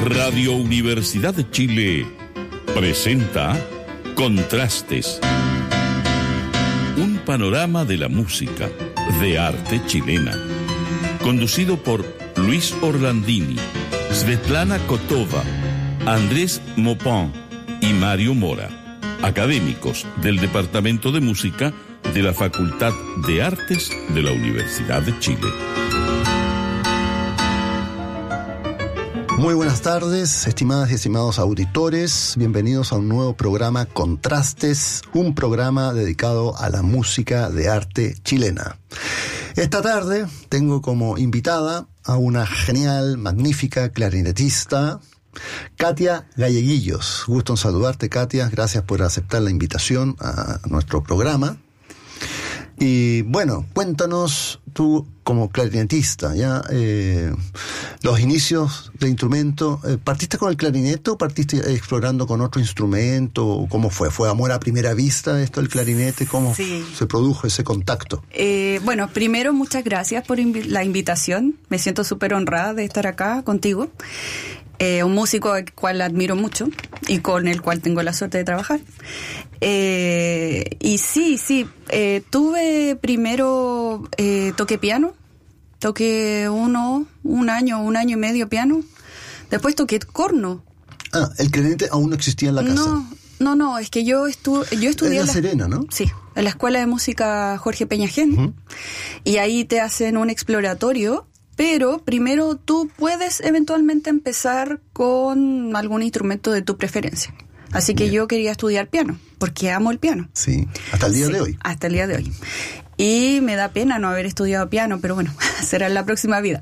Radio Universidad de Chile presenta Contrastes. Un panorama de la música, de arte chilena. Conducido por Luis Orlandini, Svetlana Kotova, Andrés Mopin y Mario Mora, académicos del Departamento de Música de la Facultad de Artes de la Universidad de Chile. Muy buenas tardes, estimadas y estimados auditores. Bienvenidos a un nuevo programa Contrastes, un programa dedicado a la música de arte chilena. Esta tarde tengo como invitada a una genial, magnífica clarinetista, Katia Galleguillos. Gusto en saludarte, Katia. Gracias por aceptar la invitación a nuestro programa. Y bueno, cuéntanos tú como clarinetista, ya los inicios del instrumento. ¿Partiste con el clarinete o partiste explorando con otro instrumento? ¿Cómo fue? ¿Fue amor a primera vista esto del clarinete? ¿Cómo se produjo ese contacto? Bueno, primero muchas gracias por la invitación. Me siento súper honrada de estar acá contigo. Un músico al cual admiro mucho y con el cual tengo la suerte de trabajar. Y tuve primero, toqué piano, toqué un año y medio piano, después toqué corno. Ah, el clarinete aún no existía en la casa. No, es que yo estudié en La Serena, ¿no? Sí, en la Escuela de Música Jorge Peñagén. Uh-huh. Y ahí te hacen un exploratorio. Pero primero tú puedes eventualmente empezar con algún instrumento de tu preferencia. Así que yo quería estudiar piano, porque amo el piano. Sí, hasta el día de hoy. Hasta el día de hoy. Y me da pena no haber estudiado piano, pero bueno, será en la próxima vida.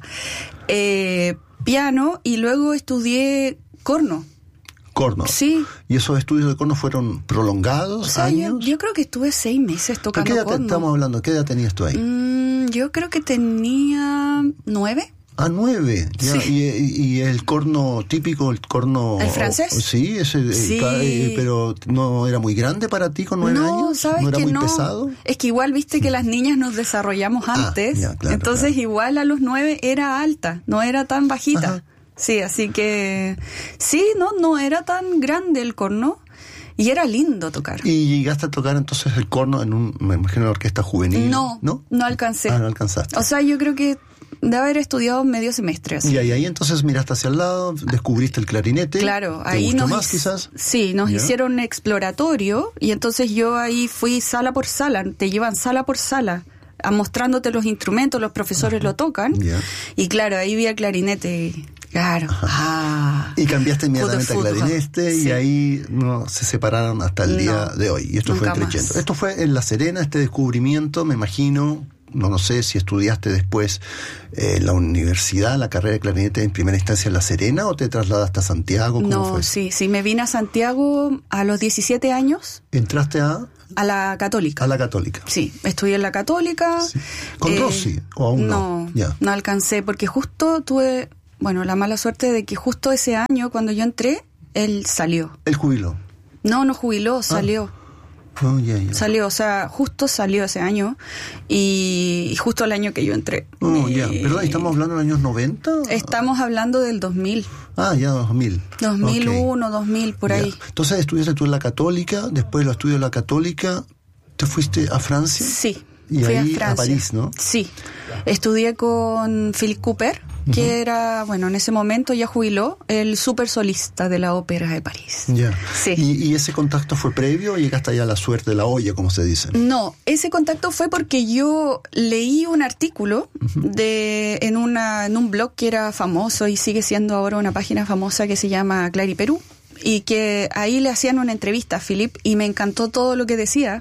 Piano, y luego estudié corno. Corno. Sí. ¿Y esos estudios de corno fueron prolongados, o sea, años? Yo creo que estuve 6 meses tocando corno. ¿Qué edad estamos hablando? ¿Qué edad tenías tú ahí? Yo creo que tenía 9. Ah, 9. Ya. Sí. ¿Y el corno típico, el corno... ¿El francés? Sí, pero ¿no era muy grande para ti con 9 años? ¿Sabes ¿No era que muy pesado? Es que igual viste que las niñas nos desarrollamos antes. Ya, claro, entonces claro. Igual a los 9 era alta, no era tan bajita. Ajá. Sí, así que... Sí, no era tan grande el corno. Y era lindo tocar. ¿Y llegaste a tocar entonces el corno me imagino, en la orquesta juvenil? No alcancé. Ah, no alcanzaste. O sea, yo creo que de haber estudiado medio semestre. Así. Y ahí entonces miraste hacia el lado, descubriste el clarinete. Claro, ¿Te ahí gustó más quizás? Sí, nos hicieron un exploratorio y entonces yo ahí fui sala por sala, te llevan sala por sala, mostrándote los instrumentos, los profesores lo tocan. Y claro, ahí vi el clarinete y... Claro. Y cambiaste inmediatamente a clarinete y ahí no se separaron hasta el día de hoy. Y esto fue creciendo. Esto fue en La Serena, este descubrimiento, me imagino. No sé si estudiaste después la universidad, la carrera de clarinete en primera instancia en La Serena, o te trasladaste a Santiago. ¿Cómo fue? Sí, me vine a Santiago a los 17 años. ¿Entraste a la Católica? A la Católica. Sí, estudié en la Católica. Sí. ¿Con Rossi o aún no? No alcancé, porque justo tuve... Bueno, la mala suerte de que justo ese año, cuando yo entré, él salió. ¿Él jubiló? No jubiló, salió. Salió, o sea, justo salió ese año y justo el año que yo entré. ¿Perdón? ¿Estamos hablando de los años 90? Estamos hablando del 2000. Ya 2000. 2001, 2000, por ahí. Entonces estudiaste tú en la Católica, después de los estudios de la Católica, ¿te fuiste a Francia? Sí. Y fui ahí a Francia. A París, ¿no? Sí. Estudié con Philippe Cooper, que era, bueno, en ese momento ya jubiló, el super solista de la Ópera de París. Sí. ¿Y ese contacto fue previo o llegaste allá a la suerte de la olla, como se dice? No, ese contacto fue porque yo leí un artículo en un blog que era famoso y sigue siendo ahora una página famosa que se llama Clariperú. Y que ahí le hacían una entrevista a Philippe y me encantó todo lo que decía.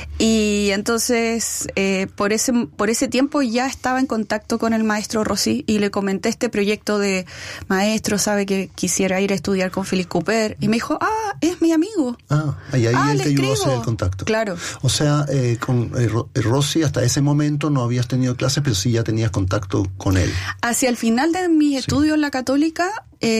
Y entonces por ese tiempo ya estaba en contacto con el maestro Rossi y le comenté este proyecto de maestro, sabe que quisiera ir a estudiar con Philippe Cooper. Y me dijo, es mi amigo. Y ahí él te ayudó a hacer el contacto. Claro. O sea, con Rossi hasta ese momento no habías tenido clases, pero sí ya tenías contacto con él. Hacia el final de mis estudios en la Católica,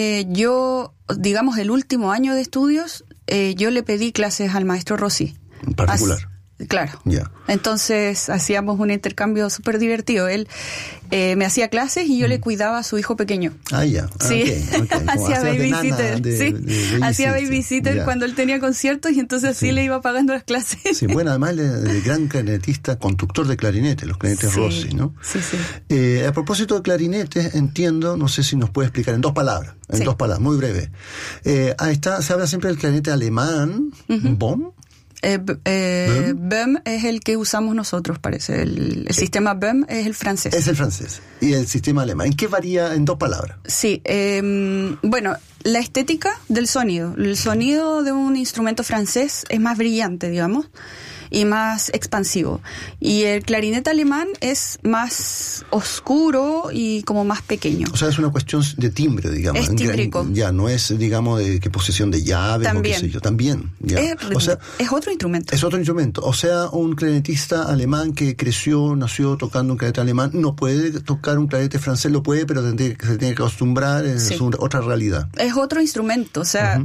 yo, digamos, el último año de estudios, yo le pedí clases al maestro Rossi. En particular. Claro. Ya. Entonces hacíamos un intercambio súper divertido. Él me hacía clases y yo le cuidaba a su hijo pequeño. Ah, ya. Sí, Okay. hacía babysitter. Hacía babysitter ya. Cuando él tenía conciertos y entonces así le iba pagando las clases. Sí, bueno, además de gran clarinetista, constructor de clarinete, los clarinetes Rossi, ¿no? Sí. A propósito de clarinetes, entiendo, no sé si nos puede explicar en dos palabras, muy breve. Ahí está, se habla siempre del clarinete alemán, Bohm. Böhm es el que usamos nosotros, parece. El sistema Böhm es el francés. Es el francés. Y el sistema alemán. ¿En qué varía en dos palabras? Sí, bueno, la estética del sonido. El sonido de un instrumento francés es más brillante, digamos, y más expansivo. Y el clarinete alemán es más oscuro y como más pequeño. O sea, es una cuestión de timbre, digamos. Es tímbrico. Ya, no es, digamos, de qué posición de llaves También. o qué sé yo. También. Ya. Es otro instrumento. Es otro instrumento. O sea, un clarinetista alemán que nació tocando un clarinete alemán, no puede tocar un clarinete francés, lo puede, pero se tiene que acostumbrar, es otra realidad. Es otro instrumento, o sea,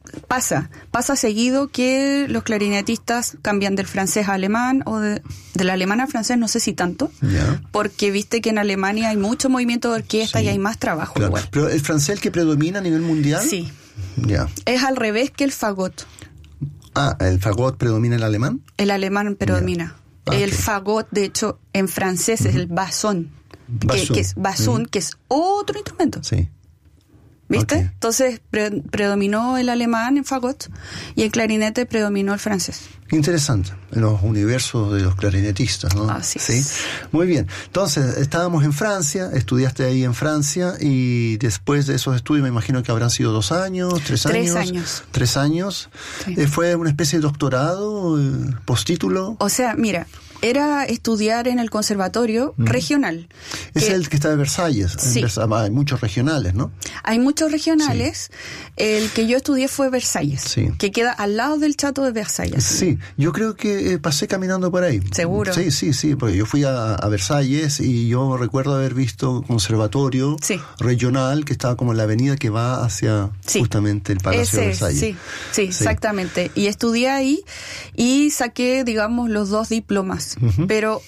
pasa seguido que los clarinetistas cambian del francés a alemán o del alemán al francés, no sé si tanto, porque viste que en Alemania hay mucho movimiento de orquesta y hay más trabajo. Claro. Igual. ¿Pero el francés el que predomina a nivel mundial? Sí. Ya. Es al revés que el fagot. Ah, ¿el fagot predomina el alemán? El alemán predomina. El fagot, de hecho, en francés es el basson, que es bassoon, que es otro instrumento. Sí. ¿Viste? Okay. Entonces predominó el alemán en fagot y el clarinete predominó el francés. Interesante, en los universos de los clarinetistas, ¿no? Así ¿Sí? es. Muy bien. Entonces, estábamos en Francia, estudiaste ahí en Francia y después de esos estudios me imagino que habrán sido 2 años, 3 años. 3 años. 3 años. Sí. ¿Fue una especie de doctorado, postítulo? O sea, mira, era estudiar en el conservatorio regional. Es el que está de Versalles. Sí. Hay muchos regionales, ¿no? Hay muchos regionales. Sí. El que yo estudié fue Versalles, que queda al lado del Chateau de Versalles. Sí, yo creo que pasé caminando por ahí. ¿Seguro? Sí, porque yo fui a Versalles y yo recuerdo haber visto conservatorio regional que estaba como en la avenida que va hacia justamente el Palacio de Versalles. Sí, exactamente. Y estudié ahí y saqué, digamos, los 2 diplomas. Pero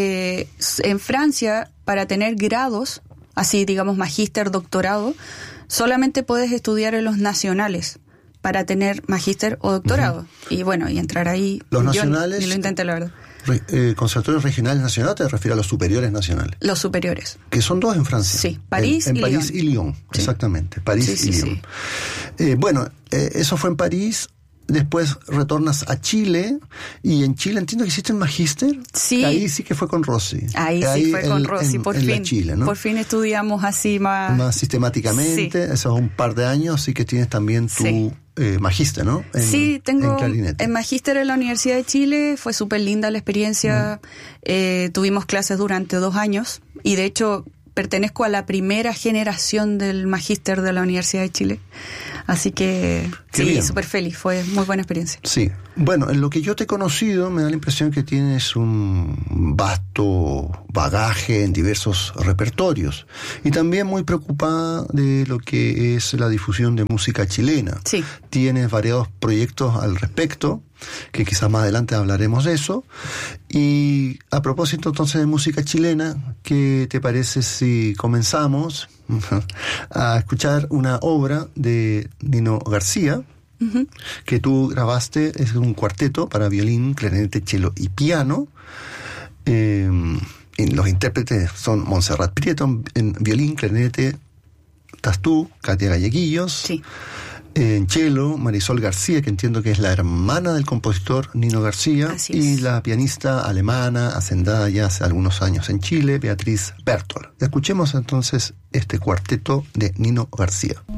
en Francia, para tener grados, así digamos magíster, doctorado, solamente puedes estudiar en los nacionales para tener magíster o doctorado. Y bueno, y entrar ahí. Los nacionales. Ni lo intenté, la verdad. ¿Conservatorios regionales nacionales te refieres a los superiores nacionales? Los superiores. Que son 2 en Francia. Sí, París en y París Lyon. y Lyon, exactamente. París y Lyon. Bueno, eso fue en París. Después retornas a Chile y en Chile entiendo que hiciste un magíster. Sí. Ahí sí que fue con Rossi. Ahí sí fue con Rossi, por fin. Chile, ¿no? Por fin estudiamos así más sistemáticamente. Sí. Eso es un par de años, sí que tienes también tu magíster, ¿no? Tengo el magíster en la Universidad de Chile. Fue súper linda la experiencia. Tuvimos clases durante 2 años y de hecho pertenezco a la primera generación del magíster de la Universidad de Chile. Así que sí, súper feliz, fue muy buena experiencia. Sí, bueno, en lo que yo te he conocido me da la impresión que tienes un vasto bagaje en diversos repertorios y también muy preocupada de lo que es la difusión de música chilena. Sí. Tienes variados proyectos al respecto, que quizás más adelante hablaremos de eso. Y a propósito entonces de música chilena, ¿qué te parece si comenzamos a escuchar una obra de Nino García, que tú grabaste? Es un cuarteto para violín, clarinete, cello y piano. Y los intérpretes son Montserrat Prieto en violín, clarinete, estás tú, Katia Galleguillos. Sí. En cello, Marisol García, que entiendo que es la hermana del compositor Nino García. Así y es. La pianista alemana, hacendada ya hace algunos años en Chile, Beatriz Bertol. Escuchemos entonces este cuarteto de Nino García.